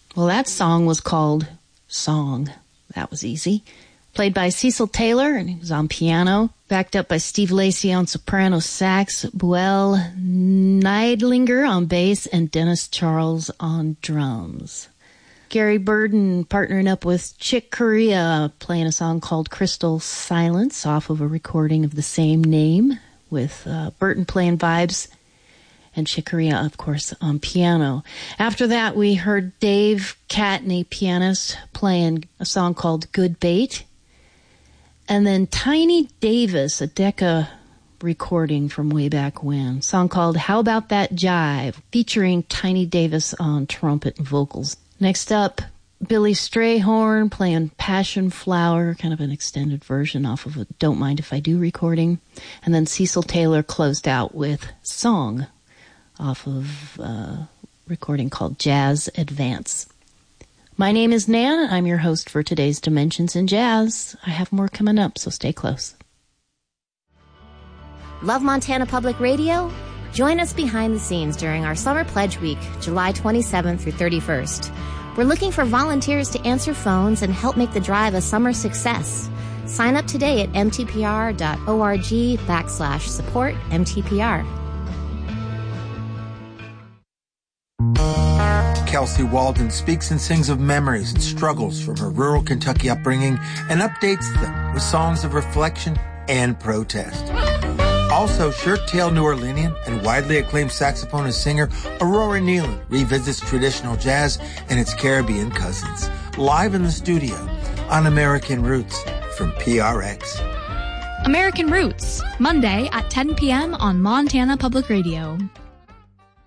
Well, that song was called Song. That was easy. Played by Cecil Taylor, and he was on piano. Backed up by Steve Lacy on soprano sax, Buell Neidlinger on bass, and Dennis Charles on drums. Gary Burden partnering up with Chick Corea, playing a song called Crystal Silence off of a recording of the same name, with Burton playing vibes and Chick Corea, of course, on piano. After that, we heard Dave Catney, pianist, playing a song called Good Bait. And then Tiny Davis, a Decca recording from way back when, a song called How About That Jive, featuring Tiny Davis on trumpet and vocals. Next up, Billy Strayhorn playing Passion Flower, kind of an extended version off of a Don't Mind If I Do recording. And then Cecil Taylor closed out with Song off of a recording called Jazz Advance. My name is Nan. I'm your host for today's Dimensions in Jazz. I have more coming up, so stay close. Love Montana Public Radio? Join us behind the scenes during our Summer Pledge Week, July 27th through 31st. We're looking for volunteers to answer phones and help make the drive a summer success. Sign up today at mtpr.org/support MTPR. Kelsey Walden speaks and sings of memories and struggles from her rural Kentucky upbringing and updates them with songs of reflection and protest. Also, shirt-tailed New Orleanian and widely acclaimed saxophonist singer Aurora Nealon revisits traditional jazz and its Caribbean cousins, live in the studio on American Roots from PRX. American Roots, Monday at 10 p.m. on Montana Public Radio.